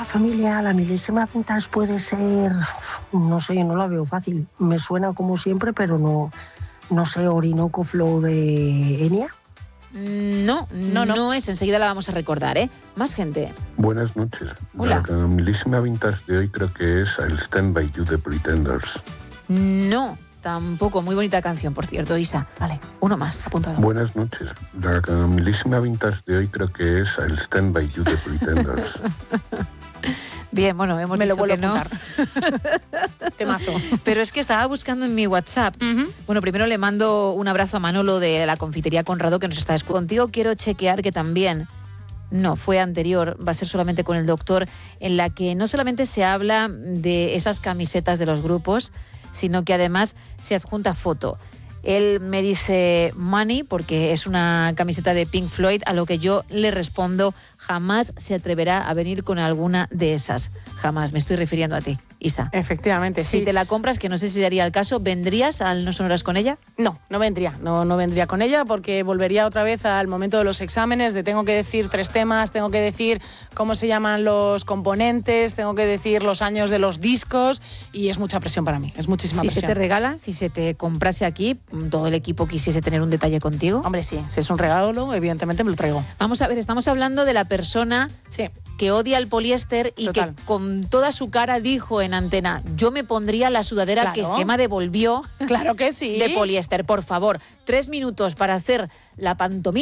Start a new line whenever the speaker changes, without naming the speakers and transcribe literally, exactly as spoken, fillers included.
familia, la milésima vintage puede ser, no sé, no la veo fácil. Me suena como siempre, pero no, no sé, Orinoco Flow de Enya.
No, no, no, no es. Enseguida la vamos a recordar, ¿eh? Más gente.
Buenas noches.
Hola.
La milésima vintage de hoy creo que es el Stand By You de Pretenders.
No, tampoco. Muy bonita canción, por cierto, Isa. Vale, uno más, apuntado.
Buenas noches. La milésima vintage de hoy creo que es el Stand By You de Pretenders.
Bien, bueno, hemos
Me
dicho
lo vuelvo
que no.
a apuntar. Temazo.
Pero es que estaba buscando en mi WhatsApp.
Uh-huh.
Bueno, primero le mando un abrazo a Manolo de la confitería Conrado que nos está escuchando. Contigo quiero chequear que también, no, fue anterior, va a ser solamente con el doctor, en la que no solamente se habla de esas camisetas de los grupos, sino que además se adjunta foto. Él me dice money porque es una camiseta de Pink Floyd, a lo que yo le respondo, jamás se atreverá a venir con alguna de esas. Jamás, me estoy refiriendo a ti, Isa.
Efectivamente,
Si
sí.
te la compras, que no sé si sería el caso, ¿vendrías al No Sonoras con ella?
No, no vendría, no, no vendría con ella porque volvería otra vez al momento de los exámenes, de tengo que decir tres temas, tengo que decir cómo se llaman los componentes, tengo que decir los años de los discos y es mucha presión para mí, es muchísima
Si
presión.
se te regala, si se te comprase aquí, todo el equipo quisiese tener un detalle contigo.
Hombre, sí, si es un regalo, evidentemente me lo traigo.
Vamos a ver, estamos hablando de la persona
Sí.
que odia el poliéster y
Total.
que con toda su cara dijo en antena, yo me pondría la sudadera
Claro.
que Gemma devolvió
Claro que sí.
de poliéster. Por favor, tres minutos para hacer la pantomima.